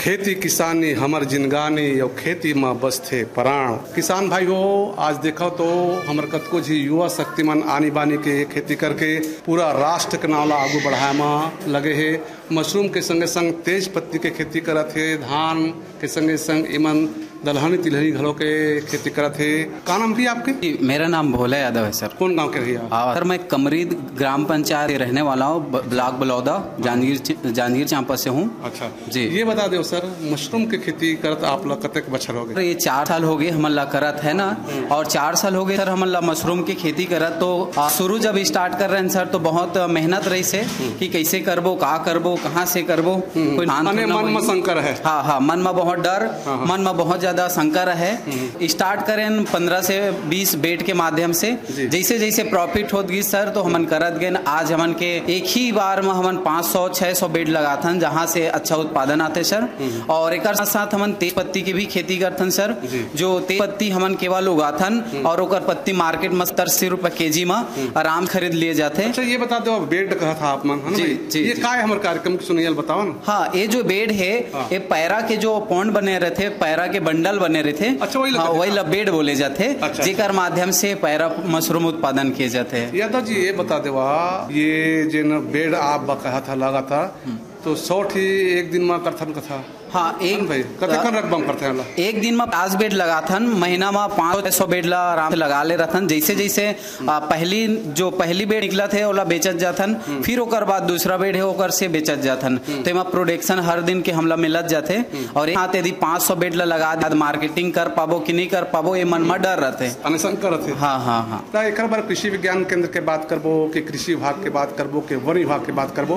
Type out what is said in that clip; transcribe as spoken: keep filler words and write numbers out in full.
खेती किसानी हमर जिनगानी और खेती में बस थे प्राण। किसान भाई हो, आज देखो तो हमर कतको जी युवा शक्ति मन आनी बानी के खेती करके पूरा राष्ट्र के नाला आगू बढ़ाए में लगे है। मशरूम के संगे संग तेज पत्ती के खेती करत है, धान के संगे संग इमन दलहनी तिलहनी घरों के खेती करत है। का नाम भी आपके? मेरा नाम भोला यादव है सर। कौन गांव के रहिए आप? हाँ सर, मैं कमरीद ग्राम पंचायत के रहने वाला हूँ, ब्लॉक बलौदा, जांजगीर जांजगीर चांपा से हूँ। अच्छा जी, ये बता दो सर, मशरूम की खेती करत आप लोग कतक बछर हो गए? ये चार साल हो गए हमला करत है ना, और चार साल हो गए सर हमला मशरूम की खेती करत। तो शुरू जब स्टार्ट कर रहे हैं सर तो बहुत मेहनत रही से कि कैसे करबो, का करबो, कहाँ से करबो, कोई मन में शंकर है। हाँ हाँ, मन में बहुत डर, मन में बहुत ज्यादा शंकर है। स्टार्ट करें पंद्रह से बीस बेड के माध्यम से, जैसे जैसे प्रॉफिट होत गई सर तो हमन करत गए। आज हमन के एक ही बार में हमन पाँच सौ छह सौ बेड लगाथन, जहाँ से अच्छा उत्पादन आते सर। और एक साथ साथ हमन तेज पत्ती की भी खेती करथन सर, जो तेज पत्ती हमन केवल उगाथन और ओकर पत्ती मार्केट में सत्तर अस्सी रुपए के जी में आराम खरीद लिए जाते। अच्छा ये बता दो, बेड कहा था आप मन, है ना भाई? जी, ये का है हमारे कार्यक्रम की सुनिए, बताओ ना। हाँ, ये जो बेड है ये पैरा के जो पौंड बने रहते, पैरा के बंडल बने रहते। अच्छा, वही हाँ, वही बेड बोले जाते। अच्छा, जेकर माध्यम से पैरा मशरूम उत्पादन किए जाते हैं। यादव जी ये बता देवा, ये जिन बेड आप कहा था लगा था तो सौ ही एक दिन में करथन कथा? हाँ, एक भाई कतकन रकबम करते हैं? एक दिन में पाँच बेड लगाथन, महीना में पाँच सौ बेड ला आराम से लगा ले रहथन। जैसे जैसे पहली जो पहली बेड निकला थे ओला बेचत जाथन, फिर ओकर बाद दूसरा बेड है ओकर से बेचत जाथन। तो एमा प्रोडक्शन हर दिन के हमला मिलत जाते। और यहाँ यदि पाँच सौ बेड ला लगा दे, मार्केटिंग कर पाबो कि नहीं कर पाबो, ये मन में डर रहते। हाँ हाँ हाँ। एक बार कृषि विज्ञान केंद्र के बात करबो कि कृषि विभाग के बात करबो कि वन विभाग के बात करबो?